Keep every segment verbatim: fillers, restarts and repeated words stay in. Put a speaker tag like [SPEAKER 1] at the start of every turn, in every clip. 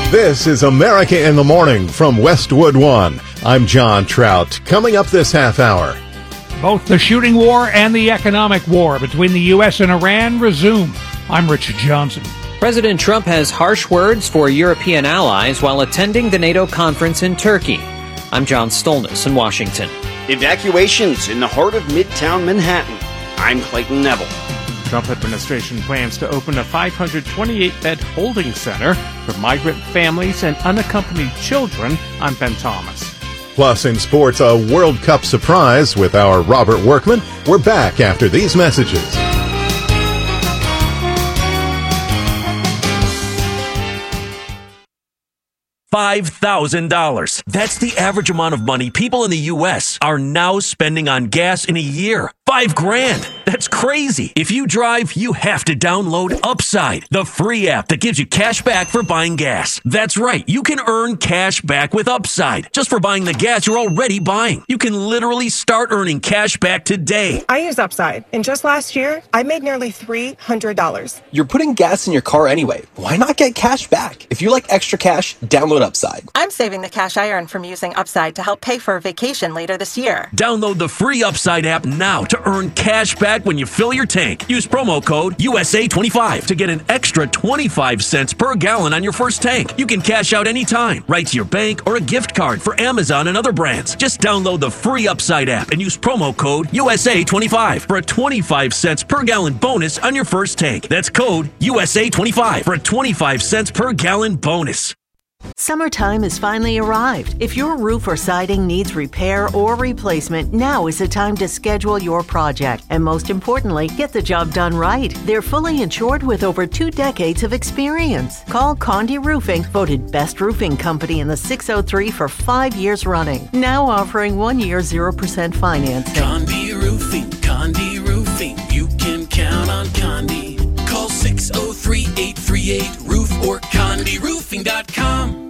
[SPEAKER 1] This is America in the Morning from Westwood One. I'm John Trout. Coming up this half hour.
[SPEAKER 2] Both the shooting war and the economic war between the U S and Iran resume. I'm Richard Johnson.
[SPEAKER 3] President Trump has harsh words for European allies while attending the NATO conference in Turkey. I'm John Stolnis in Washington.
[SPEAKER 4] Evacuations in the heart of Midtown Manhattan. I'm Clayton Neville.
[SPEAKER 5] Trump administration plans to open a five hundred twenty-eight bed holding center for migrant families and unaccompanied children. I'm Ben Thomas.
[SPEAKER 1] Plus in sports, a World Cup surprise with our Robert Workman. We're back after these messages.
[SPEAKER 6] five thousand dollars. That's the average amount of money people in the U S are now spending on gas in a year. Five grand. That's crazy. If you drive, you have to download Upside, the free app that gives you cash back for buying gas. That's right. You can earn cash back with Upside just for buying the gas you're already buying. You can literally start earning cash back today.
[SPEAKER 7] I use Upside, and just last year, I made nearly three hundred dollars.
[SPEAKER 8] You're putting gas in your car anyway. Why not get cash back? If you like extra cash, download Upside.
[SPEAKER 7] I'm saving the cash I earn from using Upside to help pay for a vacation later this year.
[SPEAKER 6] Download the free Upside app now to earn cash back when you fill your tank. Use promo code U S A twenty-five to get an extra twenty-five cents per gallon on your first tank. You can cash out anytime, right to your bank or a gift card for Amazon and other brands. Just download the free Upside app and use promo code U S A twenty-five for a twenty-five cents per gallon bonus on your first tank. That's code U S A twenty-five for a twenty-five cents per gallon bonus.
[SPEAKER 9] Summertime has finally arrived. If your roof or siding needs repair or replacement, now is the time to schedule your project. And most importantly, get the job done right. They're fully insured with over two decades of experience. Call Condé Roofing, voted best roofing company in the six oh three for five years running. Now offering one year zero percent financing.
[SPEAKER 10] Condé Roofing, Condé Roofing. You can count on Condé. Call six oh three, eight three eight, roof or condé roofing dot com.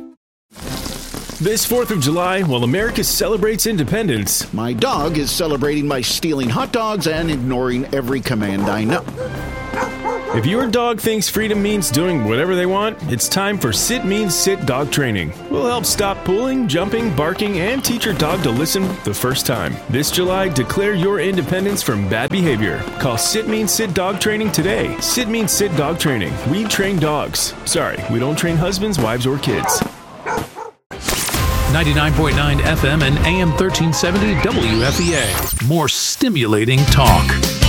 [SPEAKER 11] This fourth of July, while America celebrates independence,
[SPEAKER 12] my dog is celebrating by stealing hot dogs and ignoring every command I know.
[SPEAKER 11] If your dog thinks freedom means doing whatever they want, it's time for Sit Means Sit dog training. We'll help stop pulling, jumping, barking, and teach your dog to listen the first time. This July, declare your independence from bad behavior. Call Sit Means Sit dog training today. Sit Means Sit dog training. We train dogs. Sorry, we don't train husbands, wives, or kids.
[SPEAKER 13] ninety-nine point nine F M and A M thirteen seventy W F E A. More stimulating talk.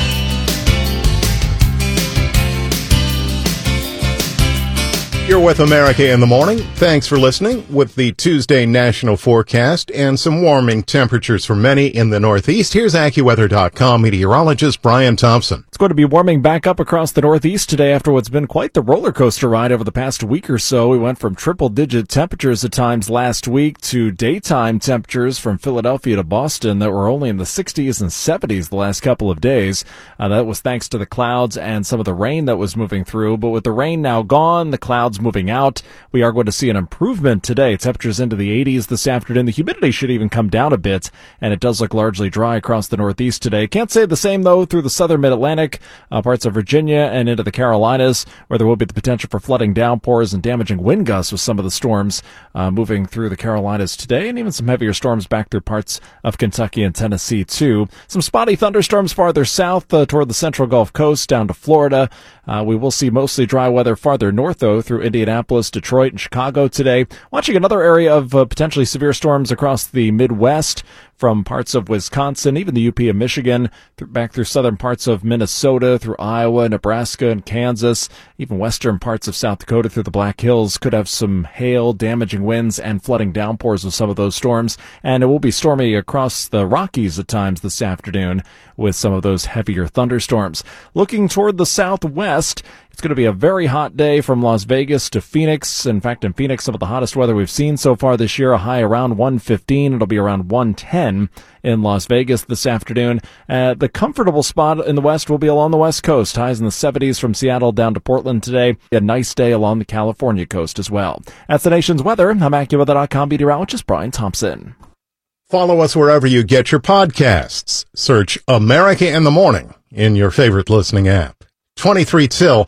[SPEAKER 1] You're with America in the Morning. Thanks for listening. With the Tuesday national forecast and some warming temperatures for many in the Northeast, here's AccuWeather dot com meteorologist Brian Thompson.
[SPEAKER 14] It's going to be warming back up across the Northeast today after what's been quite the roller coaster ride over the past week or so. We went from triple-digit temperatures at times last week to daytime temperatures from Philadelphia to Boston that were only in the sixties and seventies the last couple of days. Uh, that was thanks to the clouds and some of the rain that was moving through. But with the rain now gone, the clouds moving out, we are going to see an improvement today. Temperatures into the eighties this afternoon. The humidity should even come down a bit, and it does look largely dry across the Northeast today. Can't say the same, though, through the southern mid-Atlantic, uh, parts of Virginia and into the Carolinas, where there will be the potential for flooding downpours and damaging wind gusts with some of the storms uh, moving through the Carolinas today, and even some heavier storms back through parts of Kentucky and Tennessee, too. Some spotty thunderstorms farther south uh, toward the central Gulf Coast down to Florida. Uh, we will see mostly dry weather farther north, though, through Indianapolis, Detroit, and Chicago today. Watching another area of uh, potentially severe storms across the Midwest from parts of Wisconsin, even the U P of Michigan, th- back through southern parts of Minnesota, through Iowa, Nebraska, and Kansas, even western parts of South Dakota through the Black Hills could have some hail, damaging winds, and flooding downpours with some of those storms. And it will be stormy across the Rockies at times this afternoon with some of those heavier thunderstorms. Looking toward the southwest, it's going to be a very hot day from Las Vegas to Phoenix. In fact, in Phoenix, some of the hottest weather we've seen so far this year, a high around one fifteen. It'll be around one ten in Las Vegas this afternoon. Uh, the comfortable spot in the west will be along the west coast. Highs in the seventies from Seattle down to Portland today. A nice day along the California coast as well. That's the nation's weather. I'm AccuWeather dot com meteorologist Brian Thompson.
[SPEAKER 1] Follow us wherever you get your podcasts. Search America in the Morning in your favorite listening app. twenty-three till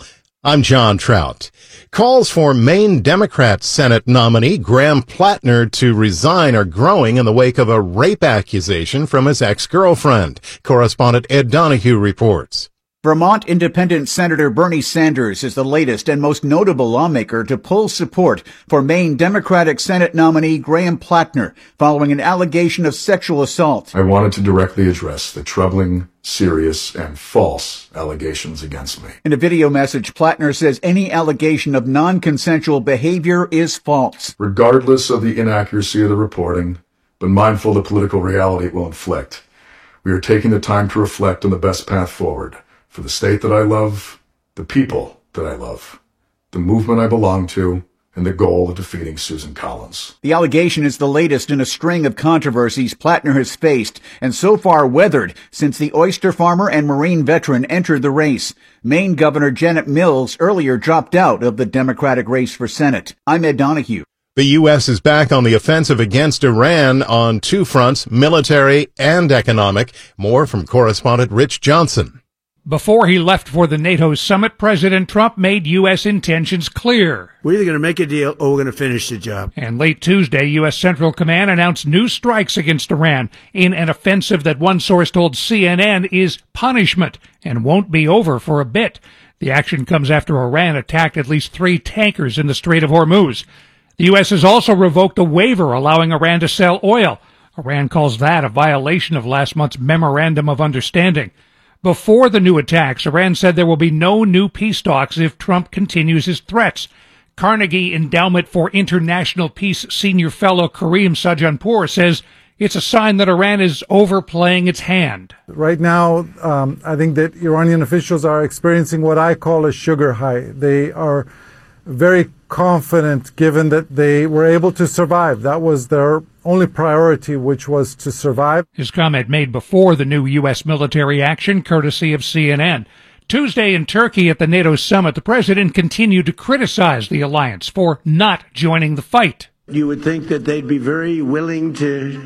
[SPEAKER 1] I'm John Trout. Calls for Maine Democrat Senate nominee Graham Plattner to resign are growing in the wake of a rape accusation from his ex-girlfriend. Correspondent Ed Donahue reports.
[SPEAKER 12] Vermont Independent Senator Bernie Sanders is the latest and most notable lawmaker to pull support for Maine Democratic Senate nominee Graham Plattner following an allegation of sexual assault.
[SPEAKER 15] I wanted to directly address the troubling, serious, and false allegations against me.
[SPEAKER 12] In a video message, Plattner says any allegation of non-consensual behavior is false.
[SPEAKER 15] Regardless of the inaccuracy of the reporting, but mindful of the political reality it will inflict, we are taking the time to reflect on the best path forward. For the state that I love, the people that I love, the movement I belong to, and the goal of defeating Susan Collins.
[SPEAKER 12] The allegation is the latest in a string of controversies Plattner has faced, and so far weathered since the oyster farmer and Marine veteran entered the race. Maine Governor Janet Mills earlier dropped out of the Democratic race for Senate. I'm Ed Donahue.
[SPEAKER 1] The U S is back on the offensive against Iran on two fronts, military and economic. More from correspondent Rich Johnson.
[SPEAKER 2] Before he left for the NATO summit, President Trump made U S intentions clear.
[SPEAKER 16] We're either going to make a deal or we're going to finish the job.
[SPEAKER 2] And late Tuesday, U S Central Command announced new strikes against Iran in an offensive that one source told C N N is punishment and won't be over for a bit. The action comes after Iran attacked at least three tankers in the Strait of Hormuz. The U S has also revoked a waiver allowing Iran to sell oil. Iran calls that a violation of last month's Memorandum of Understanding. Before the new attacks, Iran said there will be no new peace talks if Trump continues his threats. Carnegie Endowment for International Peace senior fellow Kareem Sajanpour says it's a sign that Iran is overplaying its hand.
[SPEAKER 17] Right now, um, I think that Iranian officials are experiencing what I call a sugar high. They are very confident given that they were able to survive. That was their only priority, which was to survive.
[SPEAKER 2] His comment made before the new U S military action, courtesy of C N N. Tuesday in Turkey at the NATO summit, the president continued to criticize the alliance for not joining the fight.
[SPEAKER 16] You would think that they'd be very willing to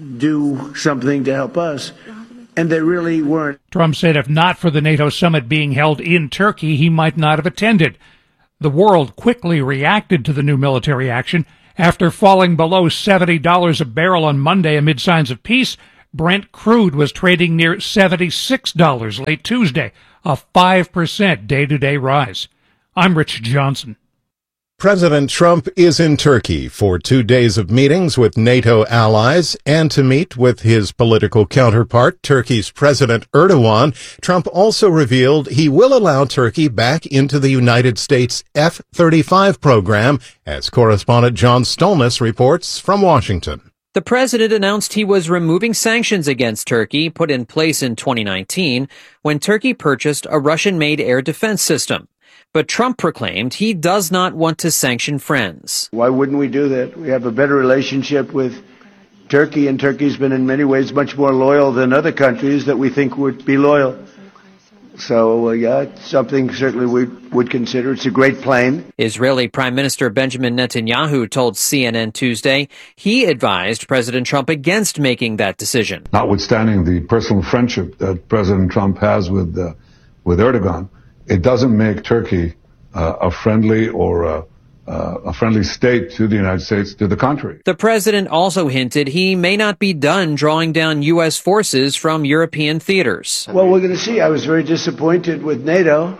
[SPEAKER 16] do something to help us, and they really weren't.
[SPEAKER 2] Trump said if not for the NATO summit being held in Turkey, he might not have attended. The world quickly reacted to the new military action. After falling below seventy dollars a barrel on Monday amid signs of peace, Brent crude was trading near seventy-six dollars late Tuesday, a five percent day-to-day rise. I'm Rich Johnson.
[SPEAKER 1] President Trump is in Turkey for two days of meetings with NATO allies and to meet with his political counterpart, Turkey's President Erdogan. Trump also revealed he will allow Turkey back into the United States F thirty-five program, as correspondent John Stolnis reports from Washington.
[SPEAKER 3] The president announced he was removing sanctions against Turkey put in place in twenty nineteen when Turkey purchased a Russian-made air defense system. But Trump proclaimed he does not want to sanction friends.
[SPEAKER 16] Why wouldn't we do that? We have a better relationship with Turkey, and Turkey's been in many ways much more loyal than other countries that we think would be loyal. So, uh, yeah, it's something certainly we would consider. It's a great plane.
[SPEAKER 3] Israeli Prime Minister Benjamin Netanyahu told C N N Tuesday he advised President Trump against making that decision.
[SPEAKER 18] Notwithstanding the personal friendship that President Trump has with uh, with Erdogan, it doesn't make Turkey uh, a friendly or uh, uh, a friendly state to the United States. To the contrary.
[SPEAKER 3] The president also hinted he may not be done drawing down U S forces from European theaters.
[SPEAKER 16] Well, we're going to see. I was very disappointed with NATO.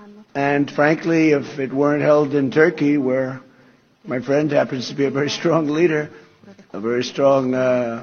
[SPEAKER 16] And frankly, if it weren't held in Turkey, where my friend happens to be a very strong leader, a very strong uh,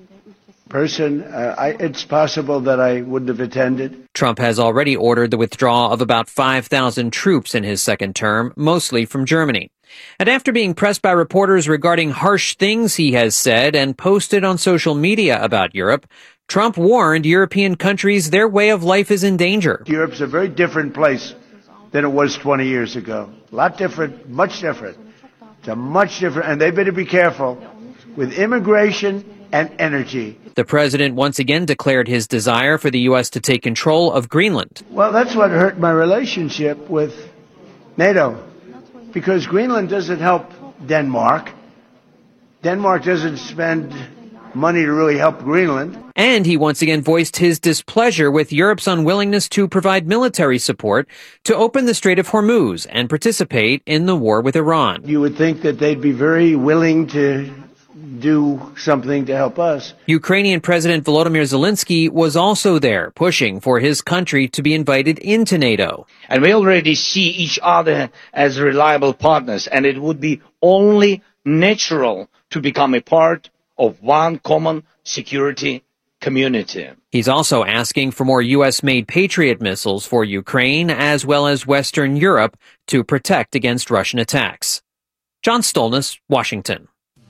[SPEAKER 16] person, uh, I, it's possible that I wouldn't have attended.
[SPEAKER 3] Trump has already ordered the withdrawal of about five thousand troops in his second term, mostly from Germany. And after being pressed by reporters regarding harsh things he has said and posted on social media about Europe, Trump warned European countries their way of life is in danger.
[SPEAKER 16] Europe's a very different place than it was twenty years ago. A lot different, much different. It's a much different, and they better be careful with immigration and energy.
[SPEAKER 3] The president once again declared his desire for the U S to take control of Greenland.
[SPEAKER 16] Well, that's what hurt my relationship with NATO, because Greenland doesn't help Denmark. Denmark doesn't spend money to really help Greenland.
[SPEAKER 3] And he once again voiced his displeasure with Europe's unwillingness to provide military support to open the Strait of Hormuz and participate in the war with Iran.
[SPEAKER 16] You would think that they'd be very willing to do something to help us.
[SPEAKER 3] Ukrainian President Volodymyr Zelensky was also there, pushing for his country to be invited into NATO.
[SPEAKER 19] And we already see each other as reliable partners, and it would be only natural to become a part of one common security community.
[SPEAKER 3] He's also asking for more U S-made Patriot missiles for Ukraine, as well as Western Europe, to protect against Russian attacks. John Stolness, Washington.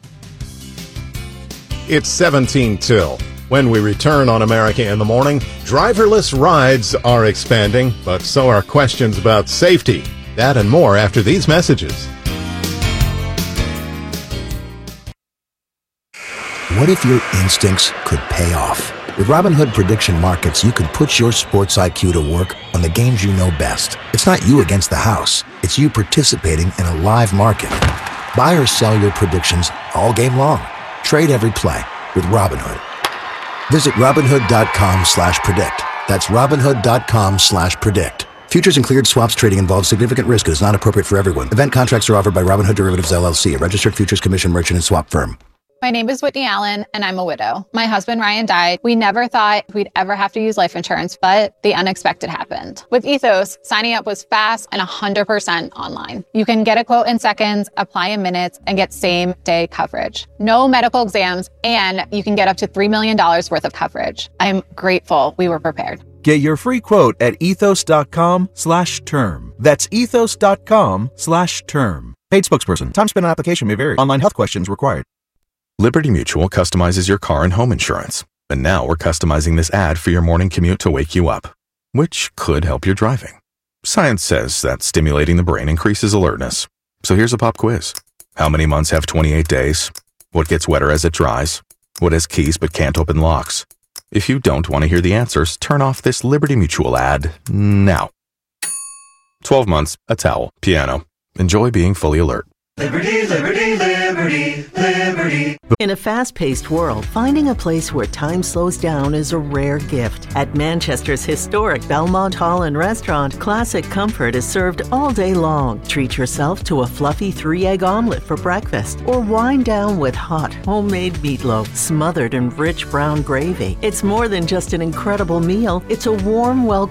[SPEAKER 1] It's seventeen till. When we return on America in the Morning, driverless rides are expanding, but so are questions about safety. That and more after these messages.
[SPEAKER 20] What if your instincts could pay off? With Robinhood Prediction Markets, you could put your sports I Q to work on the games you know best. It's not you against the house. It's you participating in a live market. Buy or sell your predictions all game long. Trade every play with Robinhood. Visit Robinhood.com slash predict. That's Robinhood.com slash predict. Futures and cleared swaps trading involves significant risk and is not appropriate for everyone. Event contracts are offered by Robinhood Derivatives, L L C, a registered futures commission merchant and swap firm.
[SPEAKER 21] My name is Whitney Allen, and I'm a widow. My husband, Ryan, died. We never thought we'd ever have to use life insurance, but the unexpected happened. With Ethos, signing up was fast and one hundred percent online. You can get a quote in seconds, apply in minutes, and get same-day coverage. No medical exams, and you can get up to three million dollars worth of coverage. I'm grateful we were prepared.
[SPEAKER 22] Get your free quote at ethos.com slash term. That's ethos.com slash term. Paid spokesperson. Time spent on application may vary. Online health questions required.
[SPEAKER 23] Liberty Mutual customizes your car and home insurance. And now we're customizing this ad for your morning commute to wake you up, which could help your driving. Science says that stimulating the brain increases alertness. So here's a pop quiz. How many months have twenty-eight days? What gets wetter as it dries? What has keys but can't open locks? If you don't want to hear the answers, turn off this Liberty Mutual ad now. twelve months, a towel, piano. Enjoy being fully alert.
[SPEAKER 24] Liberty, liberty, liberty, liberty.
[SPEAKER 9] In a fast-paced world, finding a place where time slows down is a rare gift. At Manchester's historic Belmont Hall and Restaurant, classic comfort is served all day long. Treat yourself to a fluffy three-egg omelet for breakfast, or wind down with hot, homemade meatloaf smothered in rich brown gravy. It's more than just an incredible meal. It's a warm welcome